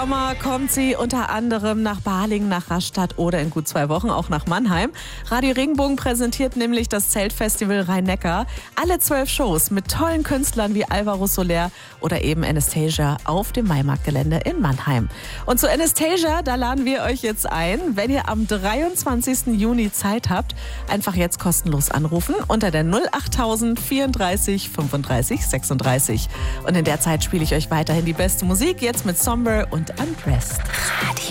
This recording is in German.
Sommer kommt sie unter anderem nach Balingen, nach Rastatt oder in gut 2 Wochen auch nach Mannheim. Radio Regenbogen präsentiert nämlich das Zeltfestival Rhein-Neckar. Alle 12 Shows mit tollen Künstlern wie Alvaro Soler oder eben Anastasia auf dem Maimarktgelände in Mannheim. Und zu Anastasia, da laden wir euch jetzt ein, wenn ihr am 23. Juni Zeit habt, einfach jetzt kostenlos anrufen unter der 08000 34 35 36. Und in der Zeit spiele ich euch weiterhin die beste Musik, jetzt mit Somber und Undressed. Radio